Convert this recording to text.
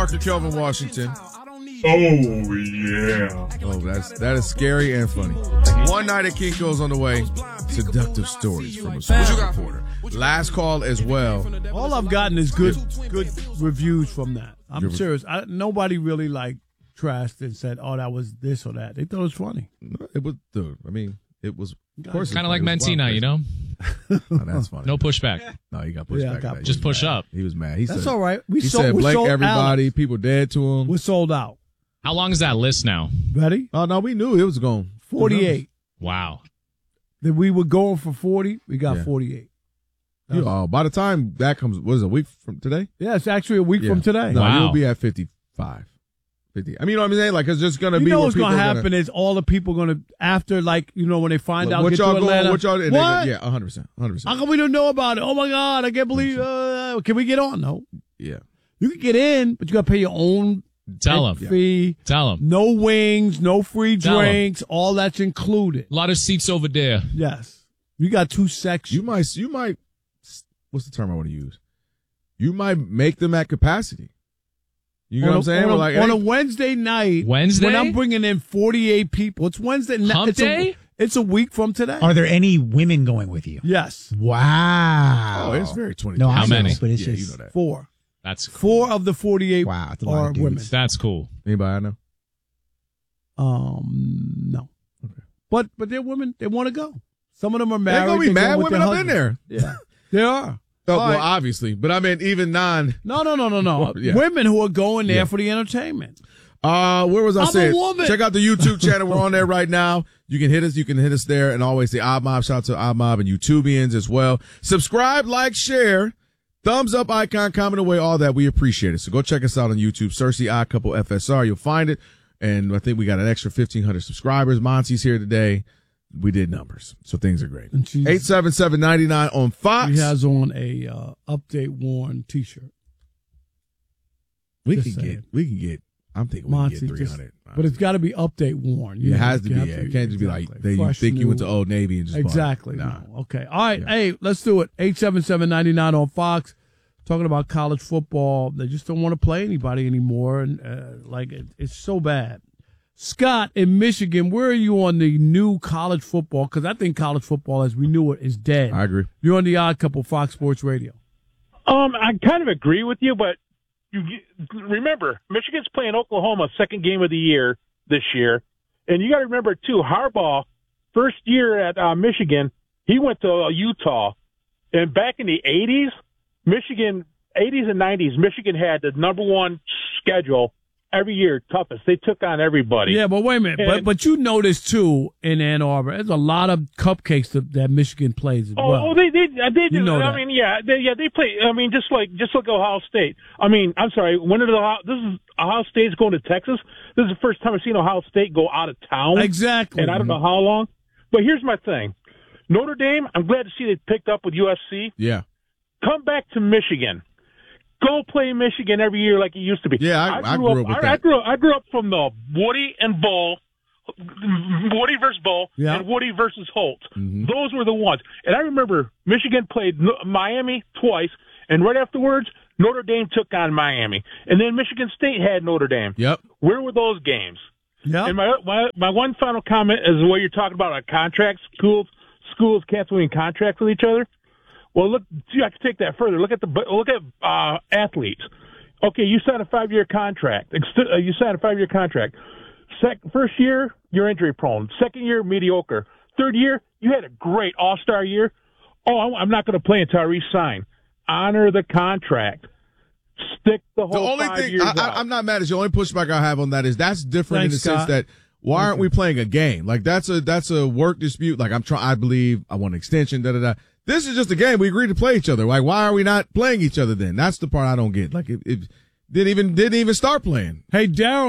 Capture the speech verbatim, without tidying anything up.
Parker, Kelvin Washington. Oh, yeah. Oh, that's that is scary and funny. One Night at Kinko's on the way. Seductive stories from a sports reporter. Last call as well. All I've gotten is good good reviews from that. I'm serious. I, nobody really like trashed and said, "Oh, that was this or that." They thought it was funny. It was, dude. I mean, it was. Of course, kind of like Mentina, you know. Oh, that's funny. No pushback. No, he got pushed Yeah, back. got Just push mad. up. He was mad. He That's said, all right. We he sold, said, we "Blake, sold everybody, Alex. people dead to him." We're sold out. How long is that list now? Ready? Oh no, we knew it was going forty-eight. Wow. That we were going for forty. We got Yeah. forty-eight. You, uh, by the time that comes, what is it, a week from today? Yeah, it's actually a week Yeah. from today. No, Wow. you'll be at fifty-five. fifty. I mean, you know what I'm saying? Like, it's just going to You be know where what's people going to are happen is all the people going to, after, like, you know, when they find Look, out, what get y'all to going, Atlanta. what y'all, and what? They, yeah, one hundred percent. one hundred percent. How come we don't know about it? Oh, my God, I can't believe, uh, can we get on? No. Yeah. You can get in, but you got to pay your own Tell him. fee. Tell him. No wings, no free Tell 'em. drinks. All that's included. A lot of seats over there. Yes. You got two sections. You might, you might, what's the term I want to use? You might make them at capacity. You know on what I'm a, saying? On, a, Like, on hey, a Wednesday night. Wednesday? When I'm bringing in forty-eight people. It's Wednesday night. Hump it's day? A, it's a week from today. Are there any women going with you? Yes. Wow. oh, it's very twenty. No, How I know, many? But it's Yeah, just you know that. Four. That's cool. Four of the forty-eight Wow, that's a lot are of dudes. women. That's cool. Anybody I know? Um, no. Okay. But but they're women. They want to go. Some of them are They're married. going to be they go mad with women their up in husband. there. Yeah, they are. Oh, All well, right. obviously. But I mean, even non. No, no, no, no, no. Yeah. Women who are going there Yeah. for the entertainment. Uh, where was I I'm a saying? woman. Check out the YouTube channel. We're on there right now. You can hit us. You can hit us there. And always the Odd Mob. Shout out to Odd Mob and YouTubians as well. Subscribe, like, share, thumbs up icon, comment away, all that. We appreciate it. So go check us out on YouTube. Search the Odd Couple F S R. You'll find it. And I think we got an extra fifteen hundred subscribers. Monty's here today. We did numbers. So things are great. And she's- eight seven seven, nine nine on Fox. He has on a uh, update worn T-shirt. we just can saying. get, we can get, I'm thinking we Monty, can get just- three hundred. but it's got to be update worn. It has to You be. have Yeah. It can't just be like, exactly. they, you Fresh, think you went new. to Old Navy and just bought it. Exactly. Nah. No. Okay. All right. Yeah. Hey, let's do it. eight seven seven, nine nine on Fox. Talking about college football. They just don't want to play anybody anymore. And uh, like, it, it's so bad. Scott in Michigan, where are you on the new college football? Because I think college football as we knew it is dead. I agree. You're on the Odd Couple, Fox Sports Radio. Um, I kind of agree with you, but you remember Michigan's playing Oklahoma second game of the year this year, and you got to remember too, Harbaugh first year at uh, Michigan, he went to uh, Utah, and back in the eighties, Michigan eighties and nineties, Michigan had the number one schedule every year, toughest. They took on everybody. Yeah, but wait a minute. And- but but you notice too in Ann Arbor, there's a lot of cupcakes that, that Michigan plays as Oh, well. oh, they they they do. You know I that. mean, yeah, they, yeah, they play. I mean, just like just like Ohio State. I mean, I'm sorry. When did Ohio, this is Ohio State's going to Texas? This is the first time I've seen Ohio State go out of town. Exactly. And I don't know how long. But here's my thing: Notre Dame. I'm glad to see they picked up with U S C. Yeah. Come back to Michigan. Go play Michigan every year like it used to be. Yeah, I- I grew up with I, that. I grew up. I grew up from the Woody and Bull, Woody versus Bull, Yeah. and Woody versus Holt. Mhm. Those were the ones. And I remember Michigan played No- Miami twice, and right afterwards, Notre Dame took on Miami, and then Michigan State had Notre Dame. Yep. Where were those games? Yeah. And my, my my one final comment is what you're talking about on contracts. Schools schools canceling contracts with each other. Well, look, you have to take that further. Look at the look at uh, athletes. Okay, you sign a five year contract. Ex- uh, You sign a five year contract. Sec- first year, you're injury prone. Second year, mediocre. Third year, you had a great all star year. Oh, I'm- I'm not going to play until I re-sign. Honor the contract. Stick the whole The only five thing years I, out. I, I'm not mad at you. The only pushback I have on that is that's different Thanks, in the Scott. sense that why aren't we playing a game? Like that's a that's a work dispute. Like I'm trying. I believe I want an extension. Da da da. This is just a game. We agreed to play each other. Like why are we not playing each other then? That's the part I don't get. Like it, it didn't even didn't even start playing. Hey, Daryl.